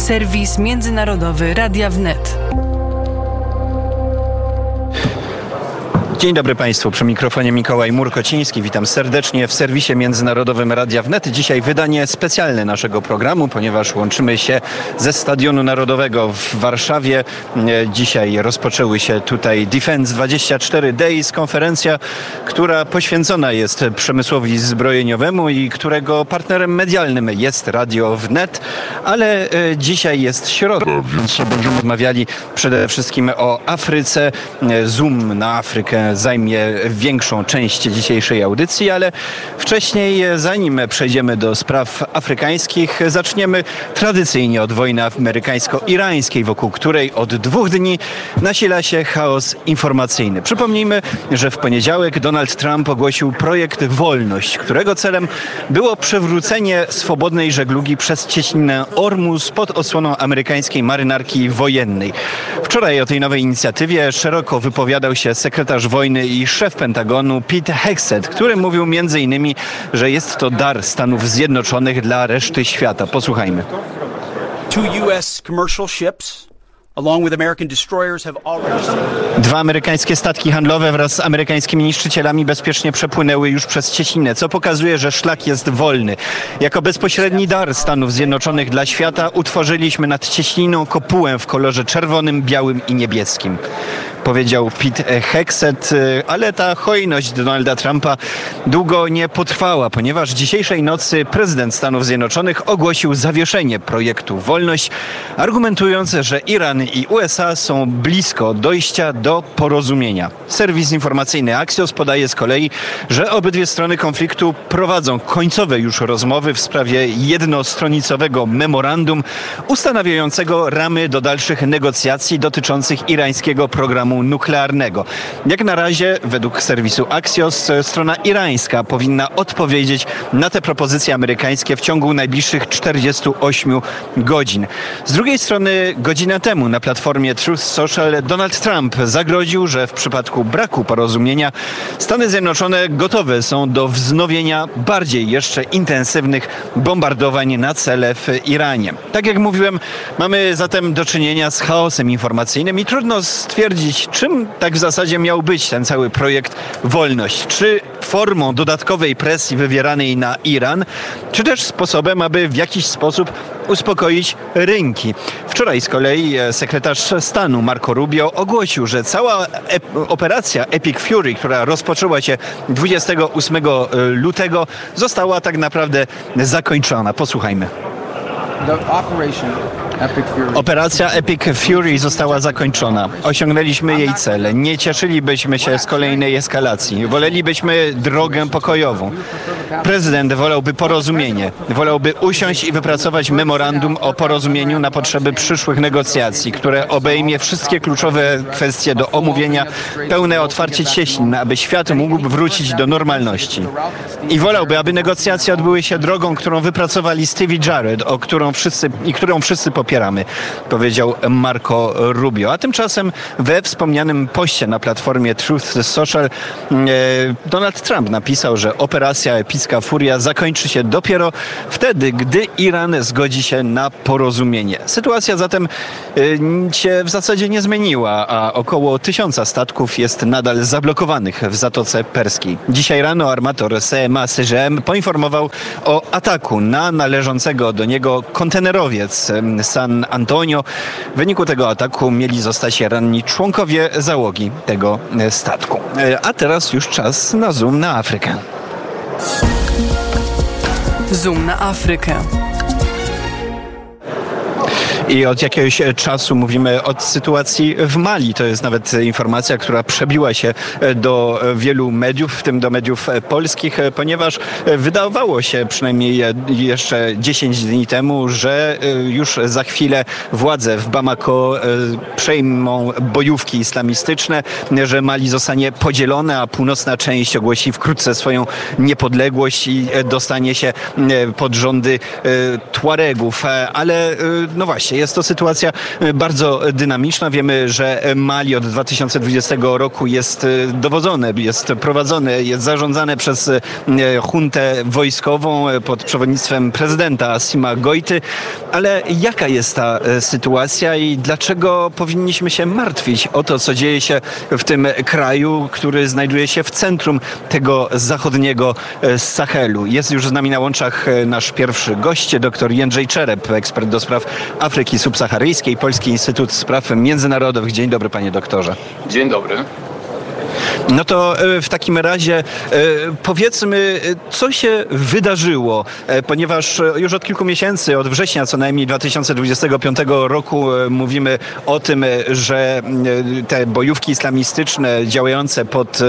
Serwis międzynarodowy Radia Wnet. Dzień dobry Państwu, przy mikrofonie Mikołaj Murkociński. Witam serdecznie w serwisie międzynarodowym Radia Wnet. Dzisiaj wydanie specjalne naszego programu, ponieważ łączymy się ze Stadionu Narodowego w Warszawie. Dzisiaj rozpoczęły się tutaj Defense 24 Days, konferencja, która poświęcona jest przemysłowi zbrojeniowemu i którego partnerem medialnym jest Radio Wnet, ale dzisiaj jest środa, więc będziemy rozmawiali przede wszystkim o Afryce. Zoom na Afrykę zajmie większą część dzisiejszej audycji, ale wcześniej, zanim przejdziemy do spraw afrykańskich, zaczniemy tradycyjnie od wojny amerykańsko-irańskiej, wokół której od 2 dni nasila się chaos informacyjny. Przypomnijmy, że w poniedziałek Donald Trump ogłosił projekt Wolność, którego celem było przywrócenie swobodnej żeglugi przez cieśninę Ormus pod osłoną amerykańskiej marynarki wojennej. Wczoraj o tej nowej inicjatywie szeroko wypowiadał się sekretarz wojny i szef Pentagonu Pete Hegseth, który mówił m.in., że jest to dar Stanów Zjednoczonych dla reszty świata. Posłuchajmy. 2 US commercial ships along with American destroyers have already... 2 amerykańskie statki handlowe wraz z amerykańskimi niszczycielami bezpiecznie przepłynęły już przez cieśninę, co pokazuje, że szlak jest wolny. Jako bezpośredni dar Stanów Zjednoczonych dla świata utworzyliśmy nad cieśniną kopułę w kolorze czerwonym, białym i niebieskim, powiedział Pete Hegseth, ale ta hojność Donalda Trumpa długo nie potrwała, ponieważ dzisiejszej nocy prezydent Stanów Zjednoczonych ogłosił zawieszenie projektu Wolność, argumentując, że Iran i USA są blisko dojścia do porozumienia. Serwis informacyjny Axios podaje z kolei, że obydwie strony konfliktu prowadzą końcowe już rozmowy w sprawie jednostronicowego memorandum ustanawiającego ramy do dalszych negocjacji dotyczących irańskiego programu nuklearnego. Jak na razie, według serwisu Axios, strona irańska powinna odpowiedzieć na te propozycje amerykańskie w ciągu najbliższych 48 godzin. Z drugiej strony, godzinę temu na platformie Truth Social Donald Trump zagroził, że w przypadku braku porozumienia Stany Zjednoczone gotowe są do wznowienia bardziej jeszcze intensywnych bombardowań na cele w Iranie. Tak jak mówiłem, mamy zatem do czynienia z chaosem informacyjnym i trudno stwierdzić, czym tak w zasadzie miał być ten cały projekt Wolność. Czy formą dodatkowej presji wywieranej na Iran, czy też sposobem, aby w jakiś sposób uspokoić rynki. Wczoraj z kolei sekretarz stanu Marco Rubio ogłosił, że cała operacja Epic Fury, która rozpoczęła się 28 lutego, została tak naprawdę zakończona. Posłuchajmy. Operacja Epic Fury została zakończona. Osiągnęliśmy jej cel. Nie cieszylibyśmy się z kolejnej eskalacji. Wolelibyśmy drogę pokojową. Prezydent wolałby porozumienie. Wolałby usiąść i wypracować memorandum o porozumieniu na potrzeby przyszłych negocjacji, które obejmie wszystkie kluczowe kwestie do omówienia, pełne otwarcie cieśnin, aby świat mógł wrócić do normalności. I wolałby, aby negocjacje odbyły się drogą, którą wypracowali Stevie Jarrett, którą wszyscy popieramy, powiedział Marco Rubio. A tymczasem we wspomnianym poście na platformie Truth Social Donald Trump napisał, że operacja Epicka Furia zakończy się dopiero wtedy, gdy Iran zgodzi się na porozumienie. Sytuacja zatem się w zasadzie nie zmieniła, a około 1000 statków jest nadal zablokowanych w Zatoce Perskiej. Dzisiaj rano armator CMA CGM poinformował o ataku na należącego do niego kontenerowiec San Antonio. W wyniku tego ataku mieli zostać ranni członkowie załogi tego statku. A teraz już czas na zoom na Afrykę. Zoom na Afrykę. I od jakiegoś czasu mówimy o sytuacji w Mali. To jest nawet informacja, która przebiła się do wielu mediów, w tym do mediów polskich, ponieważ wydawało się przynajmniej jeszcze 10 dni temu, że już za chwilę władze w Bamako przejmą bojówki islamistyczne, że Mali zostanie podzielone, a północna część ogłosi wkrótce swoją niepodległość i dostanie się pod rządy Tuaregów. Ale no właśnie, Jest to sytuacja bardzo dynamiczna. Wiemy, że Mali od 2020 roku jest dowodzone, jest prowadzone, jest zarządzane przez juntę wojskową pod przewodnictwem prezydenta Assima Goity. Ale jaka jest ta sytuacja i dlaczego powinniśmy się martwić o to, co dzieje się w tym kraju, który znajduje się w centrum tego zachodniego Sahelu? Jest już z nami na łączach nasz pierwszy gość, dr Jędrzej Czerep, ekspert do spraw Afryki Subsaharyjskiej, Polski Instytut Spraw Międzynarodowych. Dzień dobry, panie doktorze. Dzień dobry. No to w takim razie powiedzmy, co się wydarzyło, ponieważ już od kilku miesięcy, od września co najmniej 2025 roku mówimy o tym, że te bojówki islamistyczne działające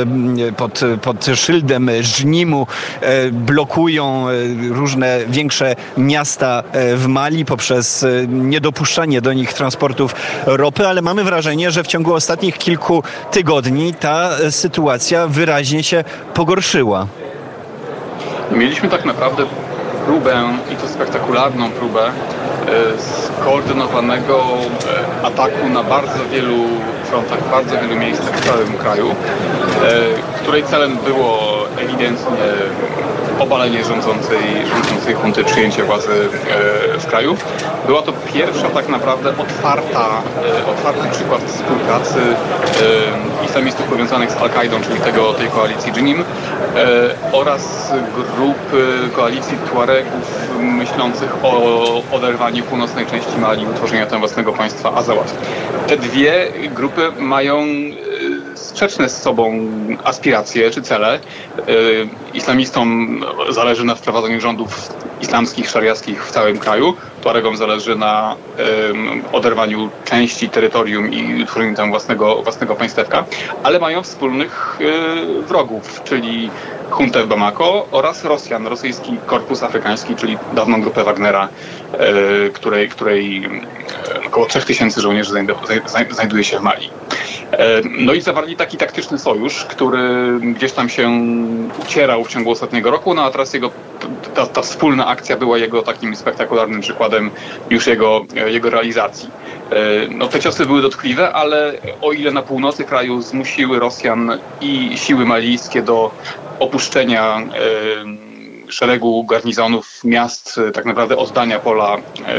pod szyldem Żnimu blokują różne większe miasta w Mali poprzez niedopuszczanie do nich transportów ropy, ale mamy wrażenie, że w ciągu ostatnich kilku tygodni ta sytuacja wyraźnie się pogorszyła. Mieliśmy tak naprawdę próbę, i to spektakularną próbę, skoordynowanego ataku na bardzo wielu frontach, w bardzo wielu miejscach w całym kraju, której celem było ewidentnie obalenie rządzącej junty, przyjęcie władzy w kraju. Była to pierwsza tak naprawdę otwarty przykład współpracy islamistów powiązanych z Al-Kaidą, czyli tej koalicji Dżinim, oraz grupy koalicji Tuaregów myślących o oderwaniu północnej części Mali i utworzeniu tam własnego państwa Azawad. Te dwie grupy mają sprzeczne z sobą aspiracje czy cele. Islamistom zależy na wprowadzeniu rządów islamskich, szariackich w całym kraju. Tuaregom zależy na oderwaniu części terytorium i utworzeniu tam własnego państewka, ale mają wspólnych wrogów, czyli juntę w Bamako oraz Rosjan, rosyjski korpus afrykański, czyli dawną grupę Wagnera, której około 3000 żołnierzy znajduje się w Mali. No i zawarli taki taktyczny sojusz, który gdzieś tam się ucierał w ciągu ostatniego roku, no a teraz ta wspólna akcja była jego takim spektakularnym przykładem już jego realizacji. No, te ciosy były dotkliwe, ale o ile na północy kraju zmusiły Rosjan i siły malijskie do opuszczenia szeregu garnizonów miast, tak naprawdę oddania pola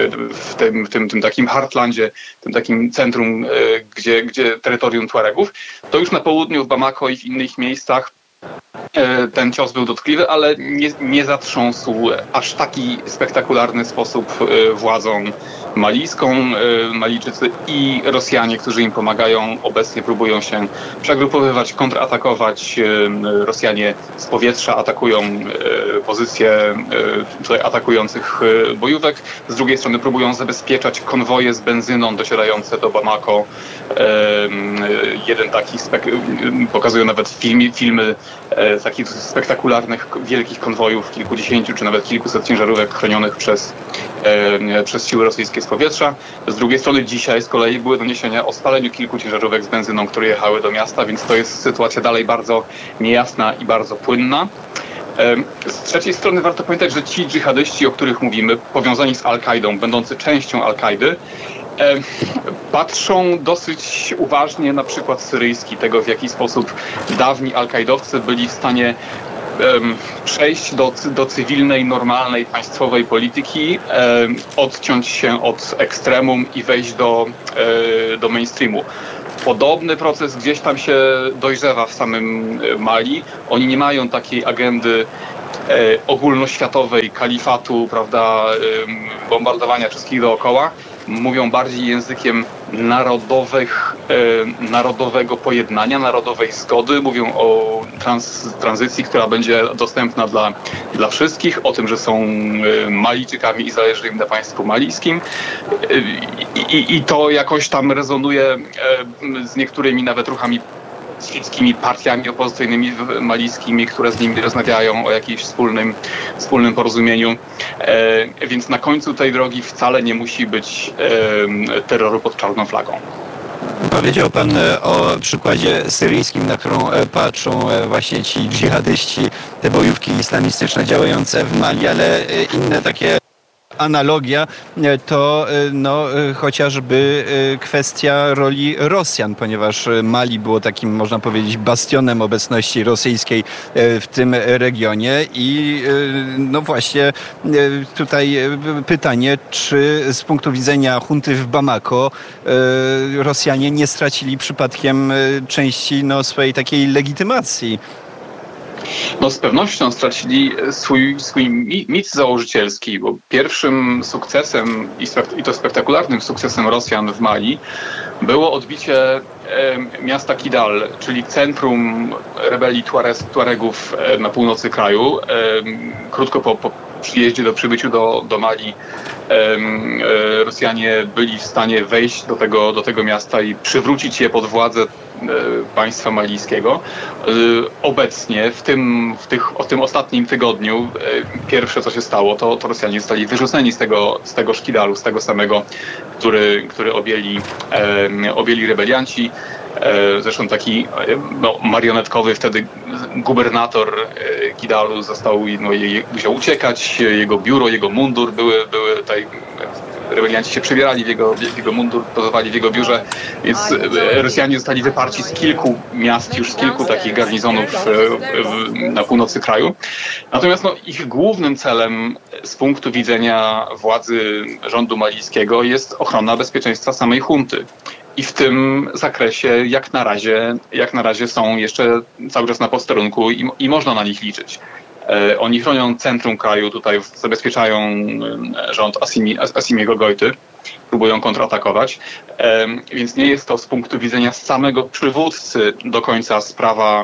w tym takim heartlandzie, tym takim centrum, gdzie terytorium Tuaregów, to już na południu, w Bamako i w innych miejscach ten cios był dotkliwy, ale nie zatrząsł aż taki spektakularny sposób władzą malijską. Malijczycy i Rosjanie, którzy im pomagają, obecnie próbują się przegrupowywać, kontratakować. Rosjanie z powietrza atakują pozycje tutaj atakujących bojówek. Z drugiej strony próbują zabezpieczać konwoje z benzyną docierające do Bamako. Jeden taki pokazują nawet filmy takich spektakularnych, wielkich konwojów, kilkudziesięciu czy nawet kilkuset ciężarówek chronionych przez siły rosyjskie z powietrza. Z drugiej strony dzisiaj z kolei były doniesienia o spaleniu kilku ciężarówek z benzyną, które jechały do miasta, więc to jest sytuacja dalej bardzo niejasna i bardzo płynna. Z trzeciej strony warto pamiętać, że ci dżihadyści, o których mówimy, powiązani z Al-Kaidą, będący częścią Al-Kaidy, patrzą dosyć uważnie na przykład syryjski, tego w jaki sposób dawni al-Kaidowcy byli w stanie przejść do cywilnej, normalnej, państwowej polityki, odciąć się od ekstremum i wejść do mainstreamu. Podobny proces gdzieś tam się dojrzewa w samym Mali. Oni nie mają takiej agendy ogólnoświatowej kalifatu, prawda, bombardowania wszystkich dookoła. Mówią bardziej językiem narodowego pojednania, narodowej zgody. Mówią o tranzycji, która będzie dostępna dla wszystkich, o tym, że są Malijczykami i zależy im na państwu malijskim. I to jakoś tam rezonuje z niektórymi nawet ruchami, świeckimi partiami opozycyjnymi malijskimi, które z nimi rozmawiają o jakimś wspólnym porozumieniu. Więc na końcu tej drogi wcale nie musi być terroru pod czarną flagą. Powiedział pan o przykładzie syryjskim, na którą patrzą właśnie ci dżihadyści, te bojówki islamistyczne działające w Mali, ale inne takie analogia to chociażby kwestia roli Rosjan, ponieważ Mali było takim, można powiedzieć, bastionem obecności rosyjskiej w tym regionie i no właśnie tutaj pytanie, czy z punktu widzenia junty w Bamako Rosjanie nie stracili przypadkiem części swojej takiej legitymacji? No z pewnością stracili swój mit założycielski, bo pierwszym sukcesem i to spektakularnym sukcesem Rosjan w Mali było odbicie miasta Kidal, czyli centrum rebelii Tuaregów na północy kraju. Krótko po przybyciu do Mali Rosjanie byli w stanie wejść do tego miasta i przywrócić je pod władzę państwa malijskiego. Obecnie w tym ostatnim tygodniu pierwsze co się stało, to Rosjanie zostali wyrzuceni z tego szkidalu, z tego samego, który objęli rebelianci. Zresztą taki marionetkowy wtedy gubernator Kidalu musiał uciekać, jego biuro, jego mundur były tutaj. Rebelianci się przebierali w jego mundur, pozowali w jego biurze, więc Rosjanie zostali wyparci z kilku miast, już z kilku takich garnizonów na północy kraju. Natomiast ich głównym celem z punktu widzenia władzy rządu malijskiego jest ochrona bezpieczeństwa samej junty. I w tym zakresie jak na razie są jeszcze cały czas na posterunku i można na nich liczyć. Oni chronią centrum kraju, tutaj zabezpieczają rząd Assimiego Goity, próbują kontratakować, więc nie jest to z punktu widzenia samego przywódcy do końca sprawa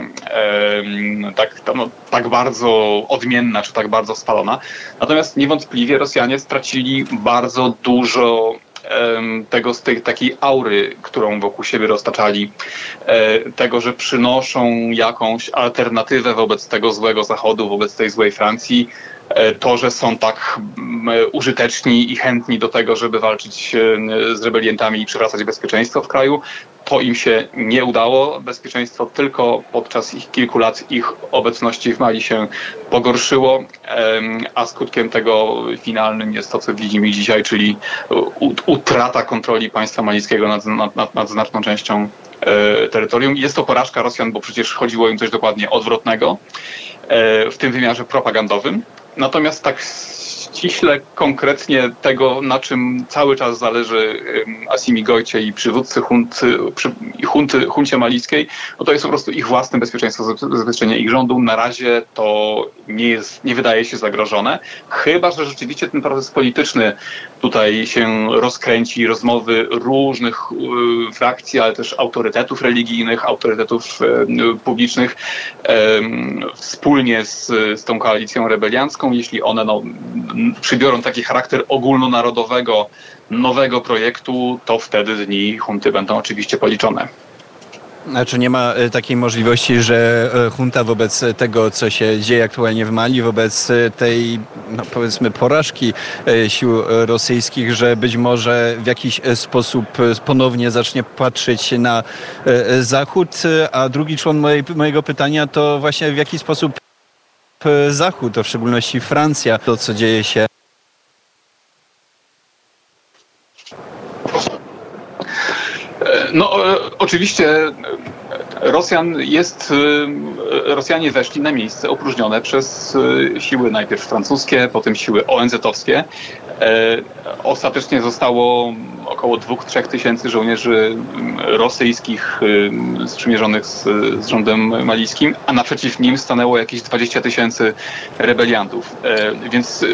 tak bardzo odmienna, czy tak bardzo spalona. Natomiast niewątpliwie Rosjanie stracili bardzo dużo z tej takiej aury, którą wokół siebie roztaczali, tego, że przynoszą jakąś alternatywę wobec tego złego Zachodu, wobec tej złej Francji, to, że są tak użyteczni i chętni do tego, żeby walczyć z rebeliantami i przywracać bezpieczeństwo w kraju. To im się nie udało. Bezpieczeństwo tylko podczas kilku lat ich obecności w Mali się pogorszyło, a skutkiem tego finalnym jest to, co widzimy dzisiaj, czyli utrata kontroli państwa malijskiego nad znaczną częścią terytorium. Jest to porażka Rosjan, bo przecież chodziło im coś dokładnie odwrotnego w tym wymiarze propagandowym. Natomiast tak ściśle, konkretnie tego, na czym cały czas zależy Assimi Goicie i przywódcy juncie malijskiej, to jest po prostu ich własne bezpieczeństwo, zabezpieczenie ich rządu. Na razie to nie wydaje się zagrożone, chyba że rzeczywiście ten proces polityczny tutaj się rozkręci, rozmowy różnych frakcji, ale też autorytetów religijnych, autorytetów publicznych wspólnie z tą koalicją rebeliancką, jeśli one przybiorą taki charakter ogólnonarodowego, nowego projektu, to wtedy dni junty będą oczywiście policzone. A czy nie ma takiej możliwości, że junta wobec tego, co się dzieje aktualnie w Mali, wobec tej, powiedzmy, porażki sił rosyjskich, że być może w jakiś sposób ponownie zacznie patrzeć na Zachód? A drugi człon mojego pytania to właśnie w jaki sposób Zachód, a w szczególności Francja, to co dzieje się. Oczywiście Rosjanie weszli na miejsce opróżnione przez siły najpierw francuskie, potem siły ONZ-owskie. Ostatecznie zostało około 2-3 tysięcy żołnierzy rosyjskich sprzymierzonych z rządem malijskim, a naprzeciw nim stanęło jakieś 20 tysięcy rebeliantów. Więc